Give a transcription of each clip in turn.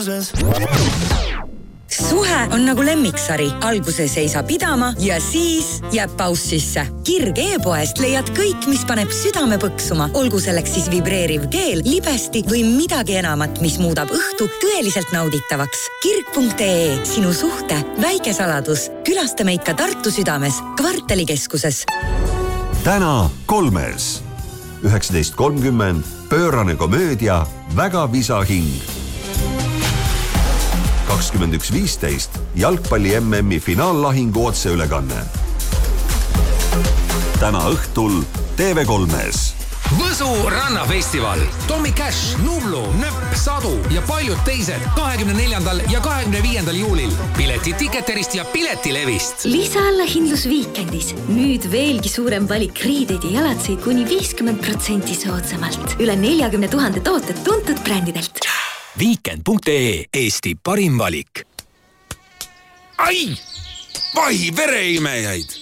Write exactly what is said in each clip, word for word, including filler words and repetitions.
Suhe on nagu lemmiksari. Alguses ei saa pidama ja siis jääb paus sisse. Kirg e-poest leiad kõik, mis paneb südame põksuma. Olgu selleks siis vibreeriv keel, libesti või midagi enamat, mis muudab õhtu tõeliselt nauditavaks. Kirg punkt ee, sinu suhte väike saladus. Külasta meid ka Tartu südames, Kvartalikeskuses. Täna kolmes. üheksateist kolmkümmend pöörane komöödia Väga visa hing. kakskümmend üks viisteist jalgpalli M M-i finaallahingu otseülekanne. Täna õhtul T V kolmes. Võsu rannafestival. Tommy Cash, Nublu, Nöpp, Sadu ja paljud teised kahekümne neljandal ja kahekümne viiendal juulil. Pileti Ticketerist ja Piletilevist. Lisaalahindlus Viikendis. Nüüd veelgi suurem valik riideid ja jalatseid kuni viiskümmend protsenti soodsamalt. Üle neljakümne tuhande tooted tuntud brändidelt. Viikend punkt ee, Eesti parim valik. Ai! Vahi vereimejaid!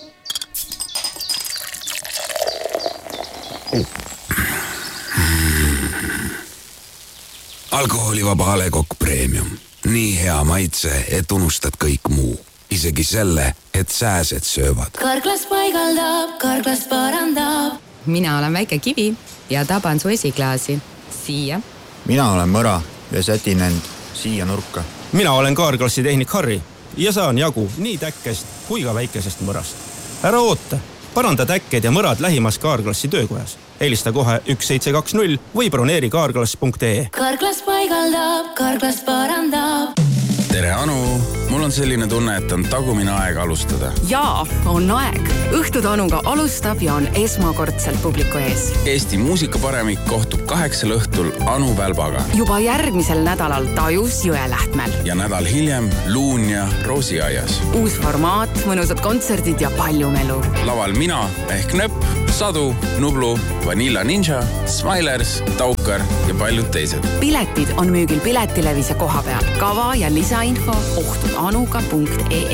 Alkoholivaba A Le Coq Premium. Nii hea maitse, et unustad kõik muu. Isegi selle, et sääsed söövad. Karklas paigaldab, karklas parandab. Mina olen väike kivi ja taban su esiklaasi. Siia. Mina olen mõra ja sätin end siia nurka. Mina olen kaarklassi tehnik Harri ja saan jagu nii täkkest kui ka väikesest mõrast. Ära oota, paranda täkked ja mõrad lähimas kaarklassi töökojas. Helista kohe üks seitse kaks null või broneeri kaarklass punkt ee. Karklas paigaldab, karklas parandab. Tere Anu, mul on selline tunne, et on tagumine aeg alustada. Jaa, on aeg. Õhtud Anuga alustab ja on esmakordselt publiku ees. Eesti muusikaparemik kohtub kaheksal õhtul Anu Välbaga. Juba järgmisel nädalal Tajus Jõelähtmel. Ja nädal hiljem Luunja Roosiaias. Uus formaat, mõnusad kontserdid ja palju melu. Laval mina ehk Nöpp, Sadu, Nublu, Vanilla Ninja, Smilers, Taukar ja paljud teised. Piletid on müügil Piletilevis ja koha peal. Kava ja lisainfo ohtudanuga punkt ee.